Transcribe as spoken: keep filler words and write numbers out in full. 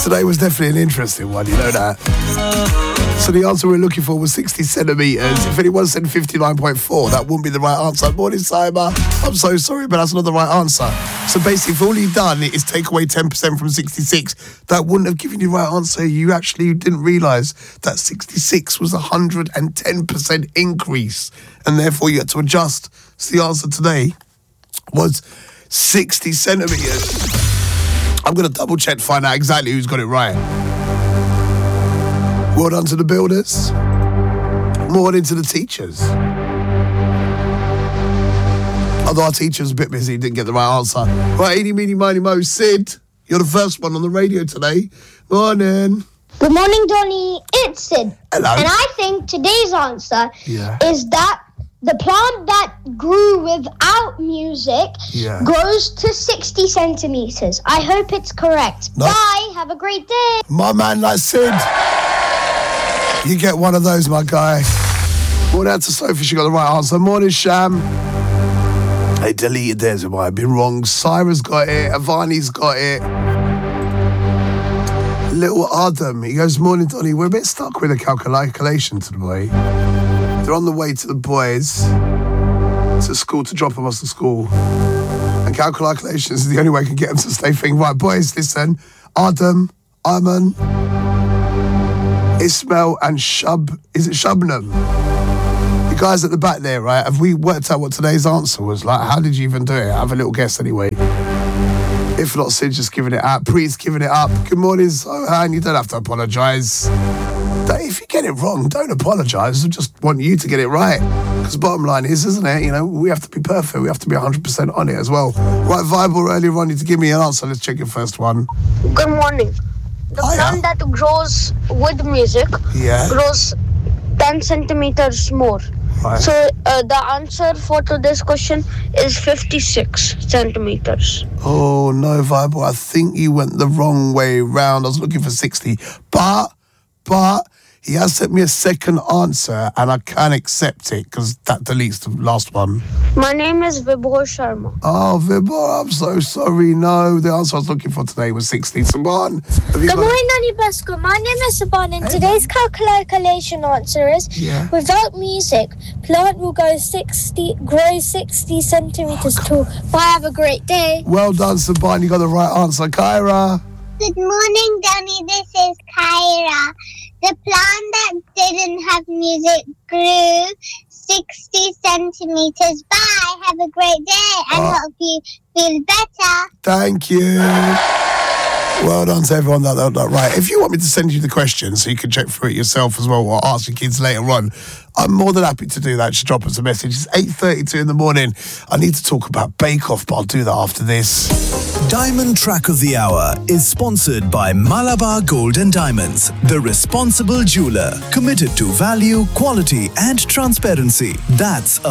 Today was definitely an interesting one, you know that. So the answer we're looking for was sixty centimetres. If anyone said fifty-nine point four, that wouldn't be the right answer. Morning, Simon. I'm so sorry, but that's not the right answer. So basically, if all you've done is take away ten percent from sixty-six, that wouldn't have given you the right answer. You actually didn't realise that sixty-six was a one hundred ten percent increase, and therefore you had to adjust. So the answer today was sixty centimetres. I'm going to double check to find out exactly who's got it right. Well done to the builders. Morning to the teachers. Although our teacher's a bit busy, didn't get the right answer. Right, eeny, meeny, miny, mo. Sid, you're the first one on the radio today. Morning. Good morning, Donny. It's Sid. Hello. And I think today's answer Yeah. is that the plant that grew without music Yeah. grows to sixty centimetres. I hope it's correct. No. Bye. Have a great day. My man, like Sid. You get one of those, my guy. Morning out to Sophie, she got the right answer. Morning, Sham. They deleted theirs, it might have been wrong. Cyra's got it. Avani's got it. Little Adam, he goes, morning, Donny. We're a bit stuck with a calculation today. They're on the way to the boys to school to drop them off to school. And calculations is the only way I can get them to stay thinking, right, boys, listen. Adam, Ayman, Ismail and Shub, is it Shubnam? The guys at the back there, right? Have we worked out what today's answer was? Like, how did you even do it? Have a little guess anyway. If not, Sid just giving it up. Preet's giving it up. Good morning, Sohan. You don't have to apologise. If you get it wrong, don't apologise. I just want you to get it right. Because bottom line is, isn't it? You know, we have to be perfect. We have to be one hundred percent on it as well. Right, Viable earlier on, you to give me an answer. Let's check your first one. Good morning. The Hiya. plant that grows with music Yeah. grows ten centimeters more. Right. So uh, the answer for today's question is fifty-six centimeters. Oh, no, Viable. I think you went the wrong way round. I was looking for sixty. But, but... he has sent me a second answer, and I can accept it because that deletes the last one. My name is Vibhor Sharma. Oh, Vibhor, I'm so sorry. No, the answer I was looking for today was sixty. Saban, have you Good got morning, Nanny Basco. My name is Saban, and today's calculation answer is: Yeah. without music, plant will go sixty, grow sixty centimeters tall. Bye. Have a great day. Well done, Saban. You got the right answer. Kyra. Good morning, Danny. This is Kyra. The plant that didn't have music grew sixty centimeters. Bye. Have a great day and Oh. hope you feel better. Thank you. Well done to everyone that got that right. If you want me to send you the question so you can check through it yourself as well or ask your kids later on, I'm more than happy to do that. Just drop us a message. It's eight thirty-two in the morning. I need to talk about Bake Off, but I'll do that after this. Diamond Track of the Hour is sponsored by Malabar Gold and Diamonds, the responsible jeweler, committed to value, quality and transparency. That's